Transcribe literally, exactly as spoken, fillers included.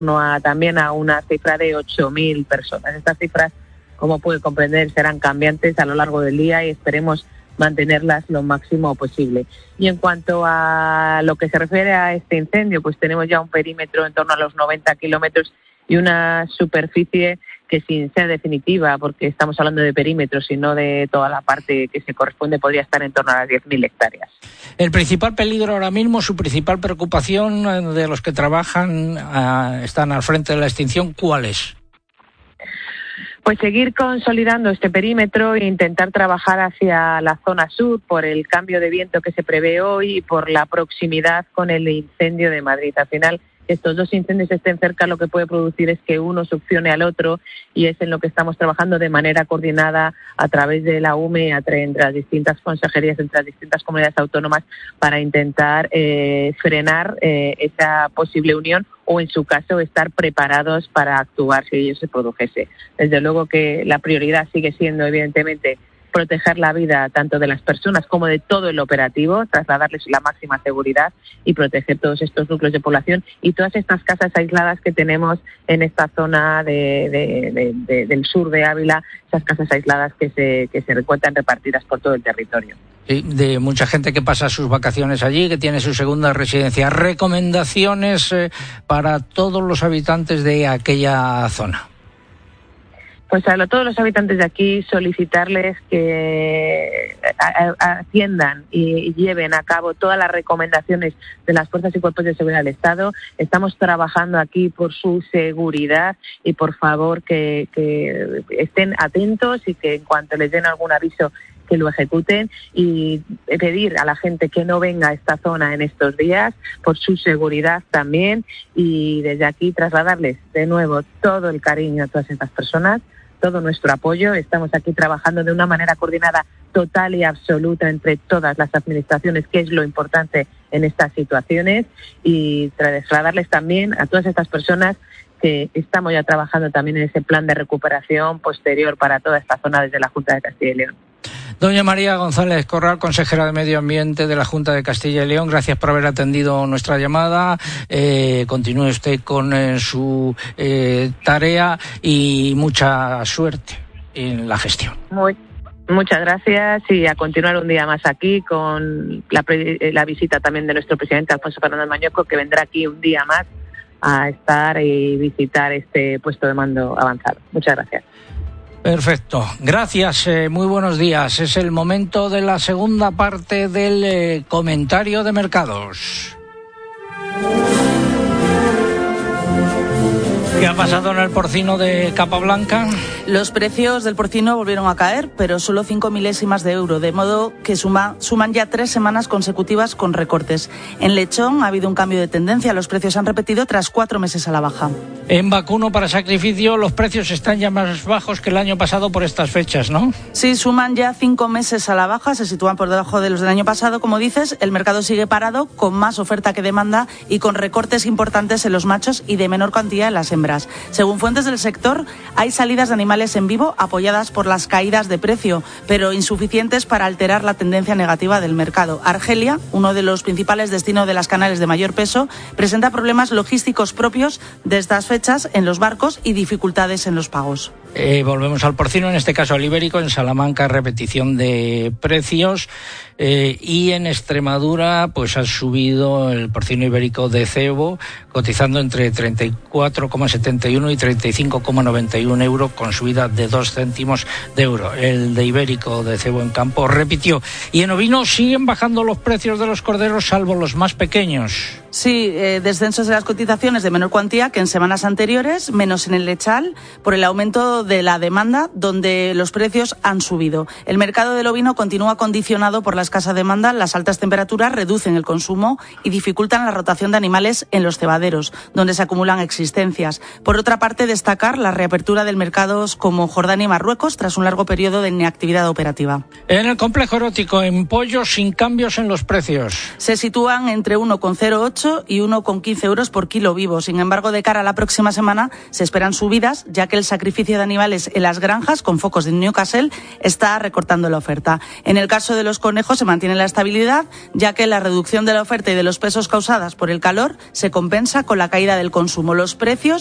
a, también a una cifra de ocho mil personas. Estas cifras, como puede comprender, serán cambiantes a lo largo del día y esperemos mantenerlas lo máximo posible. Y en cuanto a lo que se refiere a este incendio, pues tenemos ya un perímetro en torno a los noventa kilómetros y una superficie que, sin ser definitiva, porque estamos hablando de perímetros y no de toda la parte que se corresponde, podría estar en torno a las diez mil hectáreas. El principal peligro ahora mismo, su principal preocupación de los que trabajan, uh, están al frente de la extinción, ¿cuál es? Pues seguir consolidando este perímetro e intentar trabajar hacia la zona sur por el cambio de viento que se prevé hoy y por la proximidad con el incendio de Madrid. Al final, estos dos incendios estén cerca, lo que puede producir es que uno succione al otro, y es en lo que estamos trabajando de manera coordinada a través de la U M E, entre las distintas consejerías, entre las distintas comunidades autónomas, para intentar eh, frenar eh, esa posible unión o, en su caso, estar preparados para actuar si ello se produjese. Desde luego que la prioridad sigue siendo, evidentemente, proteger la vida tanto de las personas como de todo el operativo, trasladarles la máxima seguridad y proteger todos estos núcleos de población y todas estas casas aisladas que tenemos en esta zona de, de, de, de, del sur de Ávila, esas casas aisladas que se, que se encuentran repartidas por todo el territorio. Sí, de mucha gente que pasa sus vacaciones allí, que tiene su segunda residencia. ¿Recomendaciones eh, para todos los habitantes de aquella zona? Pues a todos los habitantes de aquí solicitarles que atiendan y lleven a cabo todas las recomendaciones de las fuerzas y cuerpos de seguridad del Estado. Estamos trabajando aquí por su seguridad y, por favor, que, que estén atentos y que en cuanto les den algún aviso que lo ejecuten, y pedir a la gente que no venga a esta zona en estos días por su seguridad también, y desde aquí trasladarles de nuevo todo el cariño a todas estas personas, todo nuestro apoyo. Estamos aquí trabajando de una manera coordinada total y absoluta entre todas las administraciones, que es lo importante en estas situaciones, y trasladarles también a todas estas personas que estamos ya trabajando también en ese plan de recuperación posterior para toda esta zona desde la Junta de Castilla y León. Doña María González Corral, consejera de Medio Ambiente de la Junta de Castilla y León, gracias por haber atendido nuestra llamada. Eh, continúe usted con eh, su eh, tarea y mucha suerte en la gestión. Muy, muchas gracias, y a continuar un día más aquí con la, la visita también de nuestro presidente Alfonso Fernández Mañueco, que vendrá aquí un día más a estar y visitar este puesto de mando avanzado. Muchas gracias. Perfecto, gracias, eh, muy buenos días. Es el momento de la segunda parte del eh, comentario de mercados. ¿Qué ha pasado en el porcino de capa blanca? Los precios del porcino volvieron a caer, pero solo cinco milésimas de euro, de modo que suma, suman ya tres semanas consecutivas con recortes. En lechón ha habido un cambio de tendencia, los precios han repetido tras cuatro meses a la baja. En vacuno para sacrificio los precios están ya más bajos que el año pasado por estas fechas, ¿no? Sí, suman ya cinco meses a la baja, se sitúan por debajo de los del año pasado, como dices. El mercado sigue parado, con más oferta que demanda y con recortes importantes en los machos y de menor cantidad en las hembras. Según fuentes del sector, hay salidas de animales en vivo apoyadas por las caídas de precio, pero insuficientes para alterar la tendencia negativa del mercado. Argelia, uno de los principales destinos de las canales de mayor peso, presenta problemas logísticos propios de estas fechas en los barcos y dificultades en los pagos. Eh, volvemos al porcino, en este caso al ibérico. En Salamanca, repetición de precios. Eh, y en Extremadura, pues ha subido el porcino ibérico de cebo, cotizando entre treinta y cuatro coma setenta y uno y treinta y cinco coma noventa y uno euros, con subida de dos céntimos de euro. El de ibérico de cebo en campo repitió. Y en ovino siguen bajando los precios de los corderos, salvo los más pequeños. Sí, eh, descensos de las cotizaciones de menor cuantía que en semanas anteriores, menos en el lechal, por el aumento de la demanda, donde los precios han subido. El mercado del ovino continúa condicionado por la escasa demanda, las altas temperaturas reducen el consumo y dificultan la rotación de animales en los cebaderos, donde se acumulan existencias. Por otra parte, destacar la reapertura de mercados como Jordania y Marruecos tras un largo periodo de inactividad operativa. En el complejo erótico, en pollo, sin cambios en los precios. Se sitúan entre uno coma cero ocho y uno coma quince euros por kilo vivo. Sin embargo, de cara a la próxima semana se esperan subidas, ya que el sacrificio de animales animales en las granjas, con focos de Newcastle, está recortando la oferta. En el caso de los conejos se mantiene la estabilidad, ya que la reducción de la oferta y de los pesos causadas por el calor se compensa con la caída del consumo. Los precios